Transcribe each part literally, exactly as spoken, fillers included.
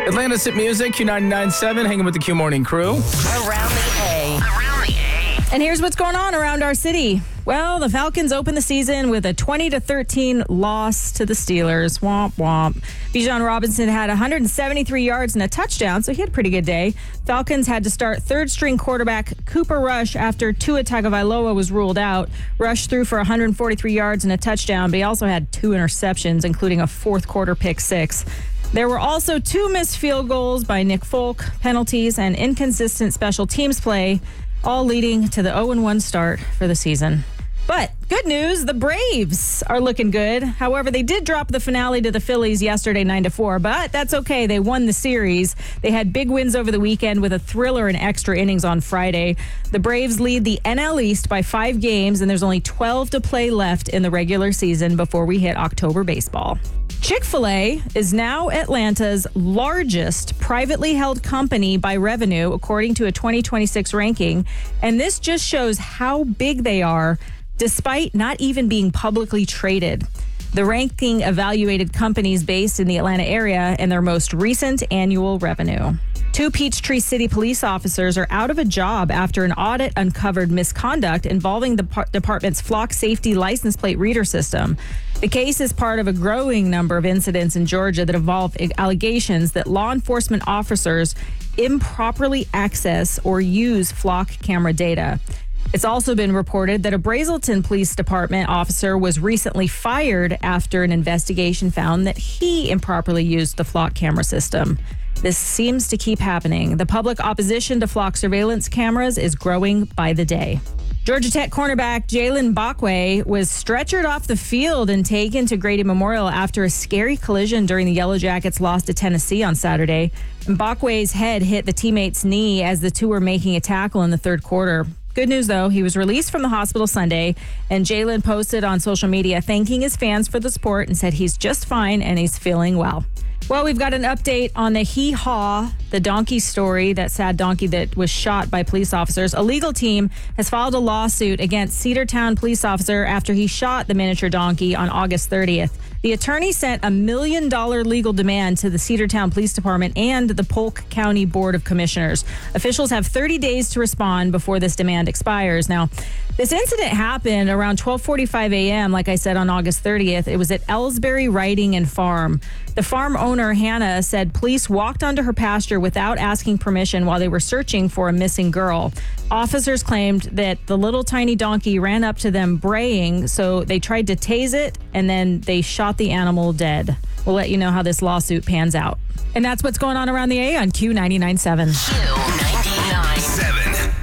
Atlanta's Hit Music, Q ninety-nine point seven, hanging with the Q Morning Crew. Around the A. Around the A. And here's what's going on around our city. Well, the Falcons opened the season with a twenty to thirteen loss to the Steelers. Womp, womp. Bijan Robinson had one hundred seventy-three yards and a touchdown, so he had a pretty good day. Falcons had to start third-string quarterback Cooper Rush after Tua Tagovailoa was ruled out. Rush threw for one hundred forty-three yards and a touchdown, but he also had two interceptions, including a fourth-quarter pick six. There were also two missed field goals by Nick Folk, penalties, and inconsistent special teams play, all leading to the oh and one start for the season. But good news, the Braves are looking good. However, they did drop the finale to the Phillies yesterday nine to four, but that's okay. They won the series. They had big wins over the weekend with a thriller in extra innings on Friday. The Braves lead the N L East by five games, and there's only twelve to play left in the regular season before we hit October baseball. Chick-fil-A is now Atlanta's largest privately held company by revenue, according to a twenty twenty-six ranking. And this just shows how big they are, despite not even being publicly traded. The ranking evaluated companies based in the Atlanta area and their most recent annual revenue. Two Peachtree City police officers are out of a job after an audit uncovered misconduct involving the par- department's flock safety license plate reader system. The case is part of a growing number of incidents in Georgia that involve allegations that law enforcement officers improperly access or use flock camera data. It's also been reported that a Brazelton Police Department officer was recently fired after an investigation found that he improperly used the flock camera system. This seems to keep happening. The public opposition to flock surveillance cameras is growing by the day. Georgia Tech cornerback Jalen Backway was stretchered off the field and taken to Grady Memorial after a scary collision during the Yellow Jackets' loss to Tennessee on Saturday. Backway's head hit the teammate's knee as the two were making a tackle in the third quarter. Good news, though, he was released from the hospital Sunday, and Jalen posted on social media thanking his fans for the support and said he's just fine and he's feeling well. Well, we've got an update on the Hee Haw, the donkey story, that sad donkey that was shot by police officers. A legal team has filed a lawsuit against Cedartown police officer after he shot the miniature donkey on August thirtieth. The attorney sent a million dollar legal demand to the Cedartown Police Department and the Polk County Board of Commissioners. Officials have thirty days to respond before this demand expires. Now, this incident happened around twelve forty-five a.m., like I said, on August thirtieth. It was at Ellsbury Riding and Farm. The farm owner, Hannah, said police walked onto her pasture without asking permission while they were searching for a missing girl. Officers claimed that the little tiny donkey ran up to them braying, so they tried to tase it, and then they shot the animal dead. We'll let you know how this lawsuit pans out. And that's what's going on around the A on Q ninety-nine point seven. Q ninety-nine point seven.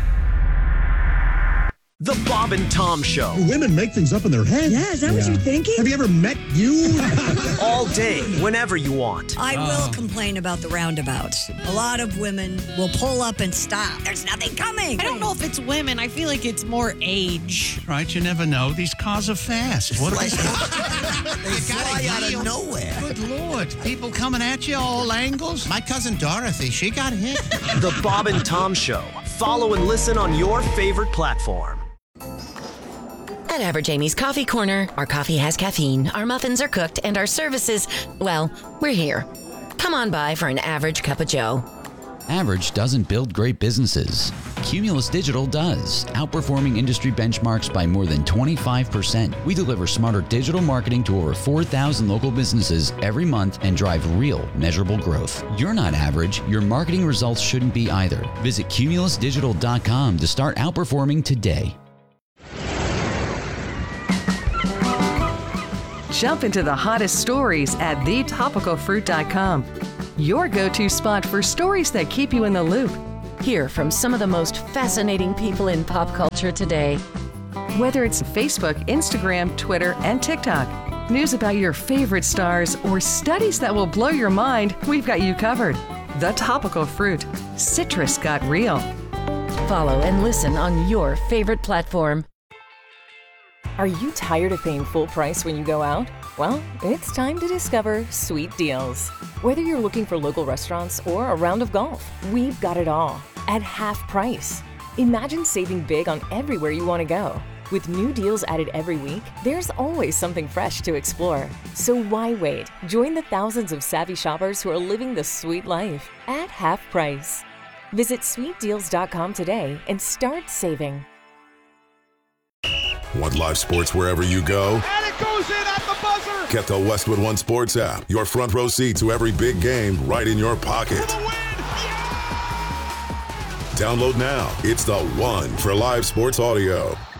The Bob and Tom Show. Women make things up in their head. Yeah, is that what you're thinking? Have you ever met you? All day, whenever you want. I will complain about the roundabouts. A lot of women will pull up and stop. There's nothing coming. I don't know if it's women. I feel like it's more age. Right, you never know. These cars are fast. What Like, is they fly out of nowhere. Good Lord. People coming at you all angles. My cousin Dorothy, she got hit. The Bob and Tom Show. Follow and listen on your favorite platform. At Average Amy's Coffee Corner, our coffee has caffeine, our muffins are cooked, and our services, well, we're here. Come on by for an average cup of joe. Average doesn't build great businesses. Cumulus Digital does, outperforming industry benchmarks by more than twenty-five percent. We deliver smarter digital marketing to over four thousand local businesses every month and drive real, measurable growth. You're not average. Your marketing results shouldn't be either. Visit cumulus digital dot com to start outperforming today. Jump into the hottest stories at the topical fruit dot com. Your go-to spot for stories that keep you in the loop. Hear from some of the most fascinating people in pop culture today. Whether it's Facebook, Instagram, Twitter, and TikTok, news about your favorite stars, or studies that will blow your mind, we've got you covered. The Topical Fruit. Citrus got real. Follow and listen on your favorite platform. Are you tired of paying full price when you go out? Well, it's time to discover Sweet Deals. Whether you're looking for local restaurants or a round of golf, we've got it all at half price. Imagine saving big on everywhere you want to go. With new deals added every week, there's always something fresh to explore. So why wait? Join the thousands of savvy shoppers who are living the sweet life at half price. Visit sweet deals dot com today and start saving. Want live sports wherever you go? And it goes in at the buzzer! Get the Westwood One Sports app. Your front row seat to every big game right in your pocket. For the win! Yeah! Download now. It's the one for live sports audio.